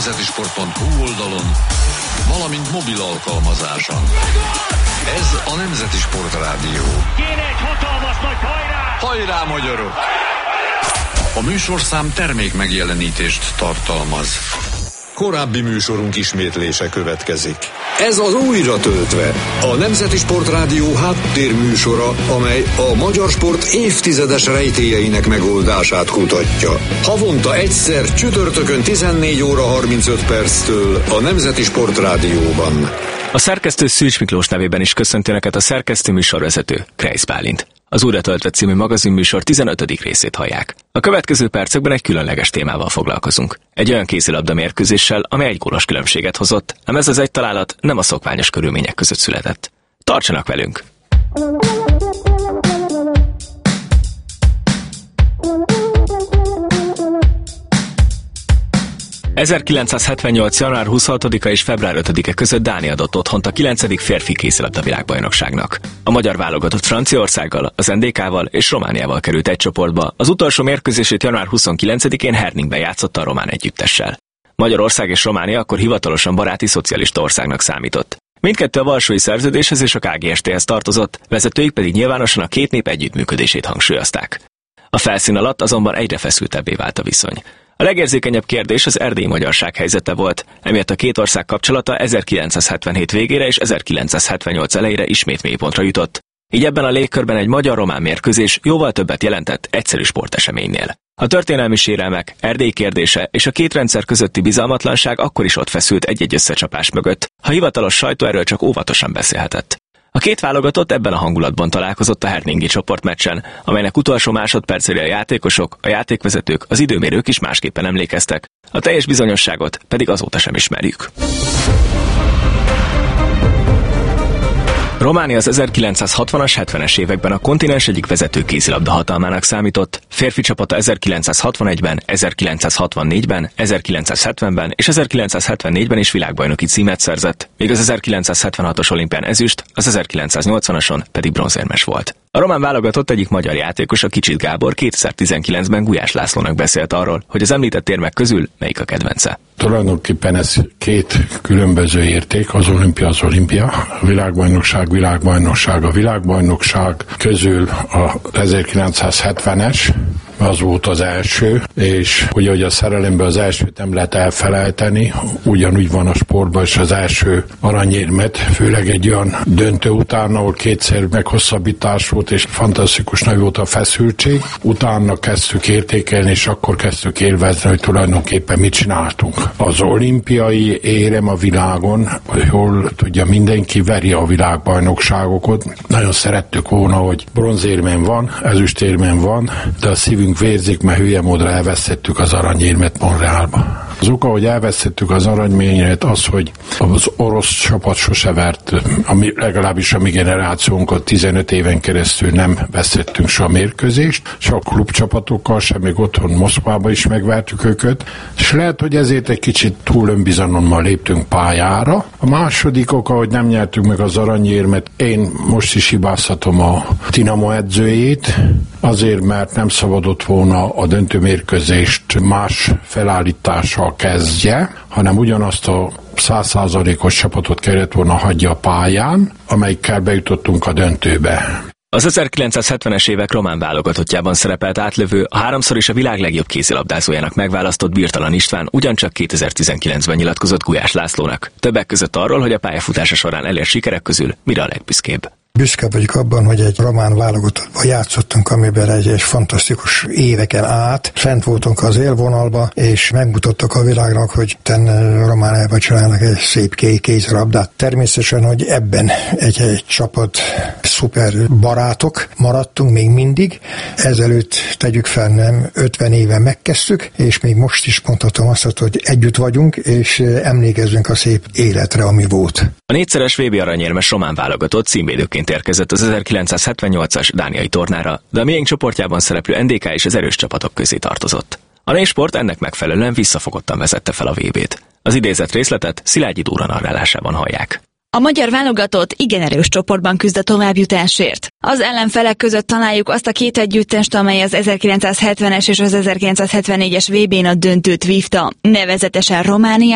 nemzetisport.hu oldalon, valamint mobil alkalmazáson. Ez a Nemzeti Sport Rádió. Kéne egy hatalmas nagy hajrá! Hajrá, magyarok! A műsorszám termék megjelenítést tartalmaz. Korábbi műsorunk ismétlése következik. Ez az Újra töltve, a Nemzeti Sport Rádió háttérműsora, amely a magyar sport évtizedes rejtélyeinek megoldását kutatja. Havonta egyszer csütörtökön 14 óra 35 perctől a Nemzeti Sport Rádióban. A szerkesztő Szűcs Miklós nevében is köszönti Önöket a szerkesztő műsorvezető, Kreisz Bálint. Az Újra töltve című magazinműsor 15. részét hallják. A következő percekben egy különleges témával foglalkozunk. Egy olyan kézilabda mérkőzéssel, amely egy gólos különbséget hozott, ám ez az egy találat nem a szokványos körülmények között született. Tartsanak velünk! 1978. január 26-a és február 5-e között Dánia adott otthont a 9. férfi kézilabda világbajnokságnak. A magyar válogatott Franciaországgal, az NDK-val és Romániával került egy csoportba, az utolsó mérkőzését január 29-én Herningben játszotta a román együttessel. Magyarország és Románia akkor hivatalosan baráti szocialista országnak számított. Mindkettő a Varsói Szerződéshez és a KGST-hez tartozott, vezetőik pedig nyilvánosan a két nép együttműködését hangsúlyozták. A felszín alatt azonban egyre feszültebbé vált a viszony. A legérzékenyebb kérdés az erdélyi magyarság helyzete volt, emiatt a két ország kapcsolata 1977 végére és 1978 elejére ismét mélypontra jutott. Így ebben a légkörben egy magyar-román mérkőzés jóval többet jelentett egyszerű sporteseménynél. A történelmi sérelmek, Erdély kérdése és a két rendszer közötti bizalmatlanság akkor is ott feszült egy-egy összecsapás mögött, ha hivatalos sajtó erről csak óvatosan beszélhetett. A két válogatott ebben a hangulatban találkozott a herningi csoportmeccsen, amelynek utolsó másodpercére a játékosok, a játékvezetők, az időmérők is másképpen emlékeztek. A teljes bizonyosságot pedig azóta sem ismerjük. Románia az 1960-as, 70-es években a kontinens egyik vezető kézilabda hatalmának számított, férfi csapata 1961-ben, 1964-ben, 1970-ben és 1974-ben is világbajnoki címet szerzett, míg az 1976-os olimpián ezüst, az 1980-ason pedig bronzérmes volt. A román válogatott egyik magyar játékos, a Kicsit Gábor 2019-ben Gulyás Lászlónak beszélt arról, hogy az említett érmek közül melyik a kedvence. Tulajdonképpen ez két különböző érték, az olimpia, a világbajnokság, a világbajnokság közül a 1970-es, az volt az első, és ugye, hogy a szerelemben az elsőt nem lehet elfelejteni, ugyanúgy van a sportban is az első aranyérmet, főleg egy olyan döntő után, ahol kétszer meghosszabbítás volt, és fantasztikus nagy volt a feszültség. Utána kezdtük értékelni, és akkor kezdtük élvezni, hogy tulajdonképpen mit csináltunk. Az olimpiai érem a világon, jól tudja, mindenki veri a világbajnokságokat. Nagyon szerettük volna, hogy bronzérmen van, ezüstérmen van, de a szívünk vérzik, mert hülye módra elvesztettük az aranyérmet Montrealba. Az oka, hogy elvesztettük az aranyérmet, az, hogy az orosz csapat sose vert, legalábbis a mi generációnkat 15 éven keresztül nem vesztettünk soha mérkőzést, se a klubcsapatokkal, se még otthon Moszkvába is megvertük őket, és lehet, hogy ezért egy kicsit túl önbizalommal léptünk pályára. A második oka, hogy nem nyertük meg az aranyérmet, én most is hibáztatom a Dinamo edzőjét, azért, mert nem szabadott volna a döntőmérkőzést más felállítással kezdje, hanem ugyanazt a 100%-os csapatot kellett volna hagyja a pályán, amelyikkel bejutottunk a döntőbe. Az 1970-es évek román válogatottjában szerepelt átlövő, a háromszor is a világ legjobb kézilabdázójának megválasztott Birtalan István ugyancsak 2019-ben nyilatkozott Gulyás Lászlónak. Többek között arról, hogy a pályafutása során elért sikerek közül mire a legbüszkébb. Büszke vagyok abban, hogy egy román válogatottban játszottunk, amiben egy fantasztikus éveken át fent voltunk az élvonalba, és megmutattak a világnak, hogy Romániában csinálnak egy szép kézilabdát. Természetesen, hogy ebben egy csapat szuper barátok maradtunk még mindig. Ezelőtt tegyük fel, nem 50 éve megkezdtük, és még most is mondhatom azt, hogy együtt vagyunk, és emlékezzünk a szép életre, ami volt. A négyszeres VB aranyérmes román válogatott címvédőként érkezett az 1978-as dániai tornára, de a miénk csoportjában szereplő NDK és az erős csapatok közé tartozott. A nésport ennek megfelelően visszafogottan vezette fel a VB-t. Az idézett részletet Szilágyi Dóra narrálásában hallják. A magyar válogatott igen erős csoportban küzd a továbbjutásért. Az ellenfelek között találjuk azt a két együttest, amely az 1970-es és az 1974-es VB-n a döntőt vívta, nevezetesen Románia